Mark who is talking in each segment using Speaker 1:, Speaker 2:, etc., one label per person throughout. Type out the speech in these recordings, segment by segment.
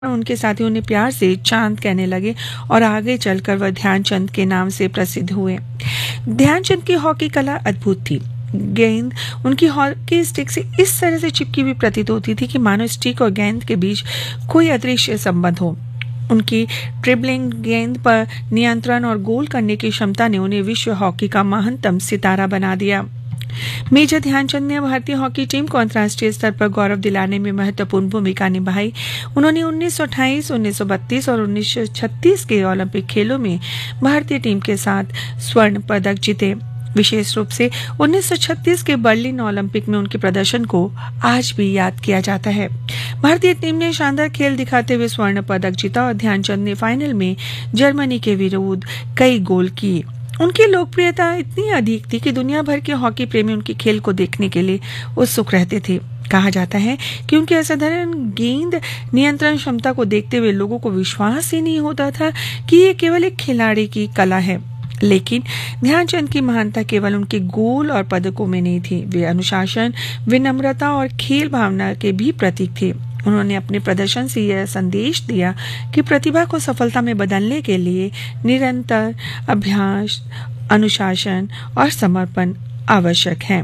Speaker 1: उनके साथियों ने प्यार से चांद कहने लगे और आगे चलकर वह ध्यानचंद के नाम से प्रसिद्ध हुए। ध्यानचंद की हॉकी कला अद्भुत थी। गेंद उनकी हॉकी स्टिक से इस तरह से चिपकी हुई प्रतीत होती थी कि मानो स्टिक और गेंद के बीच कोई अदृश्य संबंध हो। उनकी ड्रिबलिंग, गेंद पर नियंत्रण और गोल करने की क्षमता ने उन्हें विश्व हॉकी का महानतम सितारा बना दिया। मेजर ध्यानचंद ने भारतीय हॉकी टीम को अंतर्राष्ट्रीय स्तर पर गौरव दिलाने में महत्वपूर्ण भूमिका निभाई। उन्होंने 1928, 1932 और 1936 के ओलंपिक खेलों में भारतीय टीम के साथ स्वर्ण पदक जीते। विशेष रूप से 1936 के बर्लिन ओलंपिक में उनके प्रदर्शन को आज भी याद किया जाता है। भारतीय टीम ने शानदार खेल दिखाते हुए स्वर्ण पदक जीता और ध्यानचंद ने फाइनल में जर्मनी के विरुद्ध कई गोल किए। उनकी लोकप्रियता इतनी अधिक थी कि दुनिया भर के हॉकी प्रेमी उनके खेल को देखने के लिए उत्सुक रहते थे। कहा जाता है कि उनकी असाधारण गेंद नियंत्रण क्षमता को देखते हुए लोगों को विश्वास ही नहीं होता था कि ये केवल एक खिलाड़ी की कला है। लेकिन ध्यानचंद की महानता केवल उनके गोल और पदकों में नहीं थी, वे अनुशासन, विनम्रता और खेल भावना के भी प्रतीक थे। उन्होंने अपने प्रदर्शन से यह संदेश दिया कि प्रतिभा को सफलता में बदलने के लिए निरंतर अभ्यास, अनुशासन और समर्पण आवश्यक है।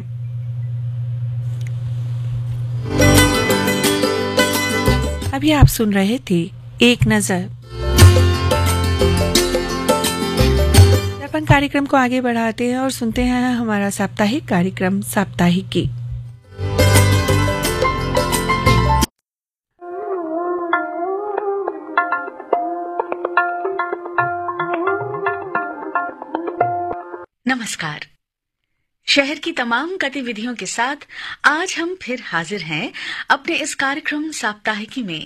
Speaker 1: अभी आप सुन रहे थे एक नजर। दर्पण कार्यक्रम को आगे बढ़ाते हैं और सुनते हैं हमारा साप्ताहिक कार्यक्रम साप्ताहिकी।
Speaker 2: नमस्कार। शहर की तमाम गतिविधियों के साथ आज हम फिर हाजिर हैं अपने इस कार्यक्रम साप्ताहिकी में।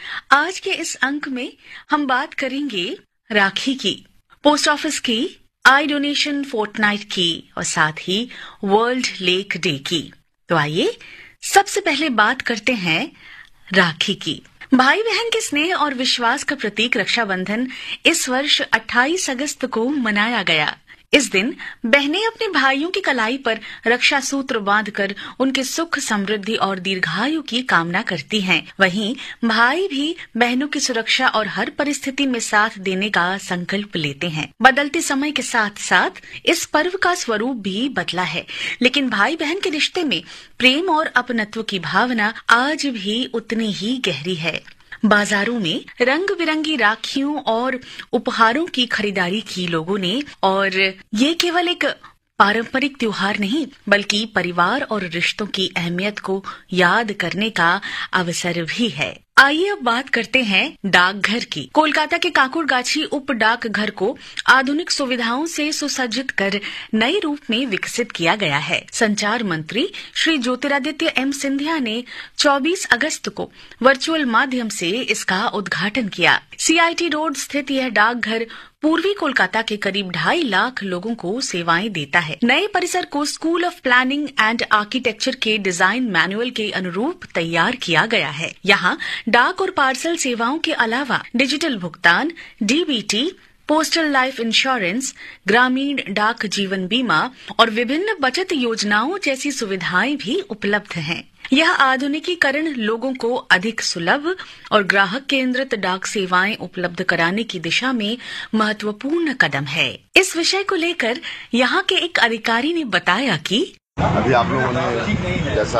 Speaker 2: आज के इस अंक में हम बात करेंगे राखी की, पोस्ट ऑफिस की, आई डोनेशन फोर्टनाइट की और साथ ही वर्ल्ड लेक डे की। तो आइए सबसे पहले बात करते हैं राखी की। भाई बहन के स्नेह और विश्वास का प्रतीक रक्षाबंधन इस वर्ष 28 अगस्त को मनाया गया। इस दिन बहनें अपने भाइयों की कलाई पर रक्षा सूत्र बांधकर उनके सुख, समृद्धि और दीर्घायु की कामना करती हैं। वहीं भाई भी बहनों की सुरक्षा और हर परिस्थिति में साथ देने का संकल्प लेते हैं। बदलते समय के साथ साथ इस पर्व का स्वरूप भी बदला है, लेकिन भाई बहन के रिश्ते में प्रेम और अपनत्व की भावना आज भी उतनी ही गहरी है। बाजारों में रंग बिरंगी राखियों और उपहारों की खरीदारी की लोगों ने, और ये केवल एक पारंपरिक त्योहार नहीं बल्कि परिवार और रिश्तों की अहमियत को याद करने का अवसर भी है। आइए अब बात करते हैं डाकघर की। कोलकाता के काकुरगाछी उप डाक घर को आधुनिक सुविधाओं से सुसज्जित कर नए रूप में विकसित किया गया है। संचार मंत्री श्री ज्योतिरादित्य एम सिंधिया ने 24 अगस्त को वर्चुअल माध्यम से इसका उद्घाटन किया। CIT रोड स्थित यह डाकघर पूर्वी कोलकाता के करीब 2.5 लाख लोगों को सेवाएं देता है। नए परिसर को school of planning and architecture के डिजाइन मैनुअल के अनुरूप तैयार किया गया है। यहाँ डाक और पार्सल सेवाओं के अलावा डिजिटल भुगतान, DBT, पोस्टल लाइफ इंश्योरेंस, ग्रामीण डाक जीवन बीमा और विभिन्न बचत योजनाओं जैसी सुविधाएं भी उपलब्ध हैं। यह आधुनिकीकरण लोगों को अधिक सुलभ और ग्राहक केंद्रित डाक सेवाएं उपलब्ध कराने की दिशा में महत्वपूर्ण कदम है। इस विषय को लेकर यहाँ के एक अधिकारी ने बताया कि
Speaker 3: अभी आप लोगों ने जैसा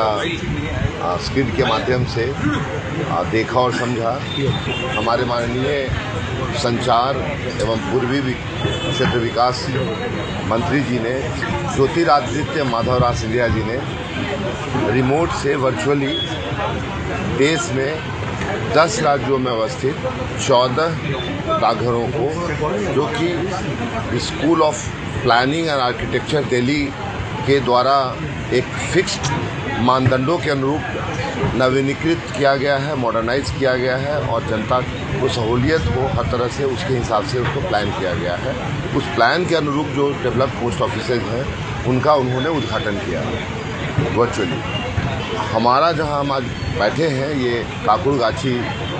Speaker 3: स्क्रीन के माध्यम से देखा और समझा, हमारे माननीय संचार एवं पूर्वी क्षेत्र विकास मंत्री जी ने, ज्योतिरादित्य माधवराव सिंधिया जी ने रिमोट से वर्चुअली देश में 10 राज्यों में अवस्थित 14 डाकघरों को, जो कि school of planning and architecture Delhi के द्वारा एक फिक्स्ड मानदंडों के अनुरूप नवीनीकृत किया गया है, मॉडर्नाइज किया गया है और जनता को सहूलियत हो हर तरह से उसके हिसाब से उसको प्लान किया गया है। उस प्लान के अनुरूप जो डेवलप पोस्ट ऑफिसेज हैं उनका उन्होंने उद्घाटन किया वर्चुअली। हमारा जहां हम आज बैठे हैं ये काकुरगाछी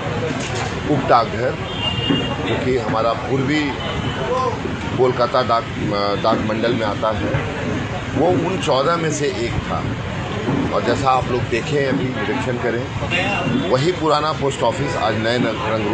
Speaker 3: उप डाकघर, जो कि हमारा पूर्वी कोलकाता डाक मंडल में आता है, वो उन 14 में से एक था। और जैसा आप लोग देखें, अभी निरीक्षण करें, वही पुराना पोस्ट ऑफिस आज नए रंग